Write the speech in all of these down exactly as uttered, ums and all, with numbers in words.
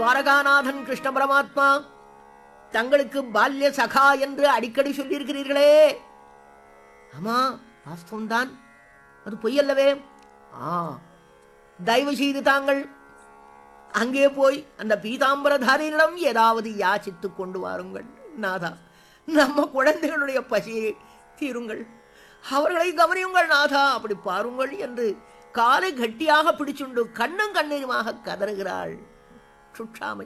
துவாரகாநாதன் கிருஷ்ண பரமாத்மா தங்களுக்கு பால்ய சகா என்று அடிக்கடி சொல்லியிருக்கிறீர்களே, ஆமா வாஸ்தவம்தான், அது பொய்யல்லவே. ஆ தயவு செய்து தாங்கள் அங்கே போய் அந்த பீதாம்பரதாரியிடம் ஏதாவது யாச்சித்து கொண்டு வாருங்கள் நாதா. நம்ம குழந்தைகளுடைய பசியை தீருங்கள், அவர்களை கவனியுங்கள் நாதா, அப்படி பாருங்கள் என்று காலை கட்டியாக பிடிச்சுண்டு கண்ணும் கண்ணீருமாக கதறுகிறாள் சுற்றாமை.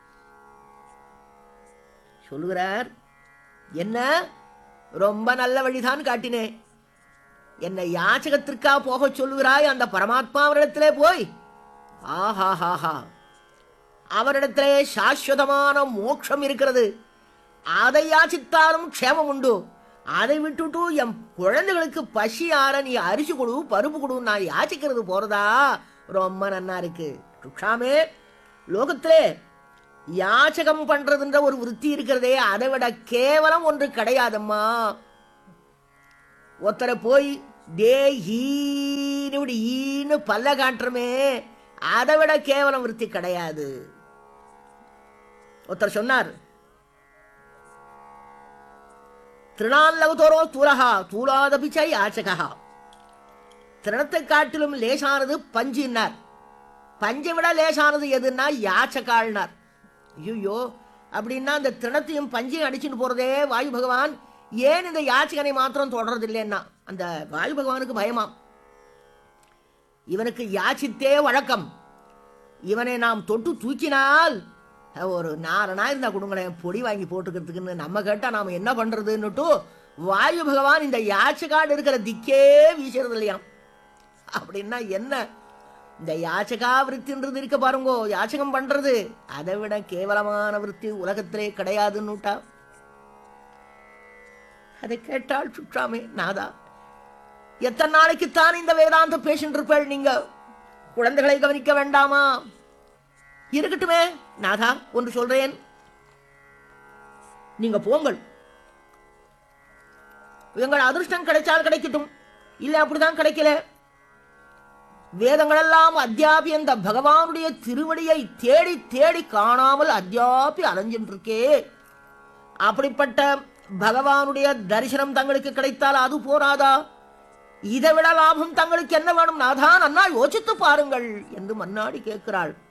சொல்லுகிறார், என்ன ரொம்ப நல்ல வழிதான் காட்டினேன், என்னை யாச்சகத்திற்கா போக சொல்லுகிறாய், அந்த பரமாத்மா அவரிடத்திலே போய், ஆஹாஹாஹா, அவரிடத்திலே சாஸ்வதமான மோட்சம் இருக்கிறது, அதை யாச்சித்தாலும் க்ஷேமம் உண்டு, அதை விட்டுட்டு என் குழந்தைகளுக்கு பசி ஆற நீ அரிசி கொடு பருப்பு கொடு நான் யாச்சிக்கிறது போறதா ரொம்ப நன்னா இருக்கு. சுக்ஷாமே, லோகத்திலே யாச்சகம் பண்றதுன்ற ஒரு விருத்தி இருக்கிறதே, அதை விட கேவலம் ஒன்று கிடையாதம்மா. ஒருத்தரை போய் டே ஈன்னு ஈன்னு பல்ல காட்டுறமே, அதை விட கேவலம் விருத்தி கிடையாது. ஒருத்தர் சொன்னார், திருநால்லவதோரோ தூலகா தூலாதபிச்சை யாச்சகா, திருணத்தை காட்டிலும் லேசானது பஞ்சுன்னார், பஞ்சை விட லேசானது எதுன்னா யாச்சகாள்னார். ஐயோ, அப்படின்னா அந்த திருணத்தையும் பஞ்சையும் அடிச்சுட்டு போறதே வாயு பகவான், ஏன் இந்த யாச்சகனை மாத்திரம் தொடர்றது இல்லைன்னா அந்த வாயு பகவானுக்கு பயமாம். இவனுக்கு யாச்சித்தே வழக்கம், இவனை நாம் தொட்டு தூக்கினால் ஒரு நாலனா இருந்தா கொடுங்களேன் பொடி வாங்கி போட்டுக்கிறதுக்குன்னு நம்ம கேட்டா நாம என்ன பண்றதுன்னுட்டு வாயு பகவான் இந்த யாச்சகாடு இருக்கிற திக்கே வீசுறது இல்லையாம். அப்படின்னா என்ன, இந்த யாச்சகா விருத்தின்றது இருக்க பாருங்கோ, யாச்சகம் பண்றது அதை விட கேவலமான விருத்தி உலகத்திலே கிடையாதுன்னுட்டா. அதை கேட்டால் சுற்றாமே, நாதா எத்தனை நாளைக்குத்தான் இந்த வேதாந்த பேசிட்டு இருப்பேள், நீங்க குழந்தைகளை கவனிக்க வேண்டாமா? இருக்கட்டுமே நாதா, ஒன்று சொல்றேன், நீங்க போங்கள், எங்கள் அதிர்ஷ்டம் கிடைச்சால் கிடைக்கட்டும், இல்ல அப்படிதான் கிடைக்கல, வேதங்கள் எல்லாம் அத்தியாபி அந்த பகவானுடைய திருவடியை தேடி தேடி காணாமல் அத்தியாபி அலைஞ்சிட்டு இருக்கே, அப்படிப்பட்ட பகவானுடைய தரிசனம் தங்களுக்கு கிடைத்தால் அது போராதா? இதை விட லாபம் தங்களுக்கு என்ன வேணும் நாதா, நன்னா யோசித்து பாருங்கள் என்று மன்னாடி கேட்கிறாள்.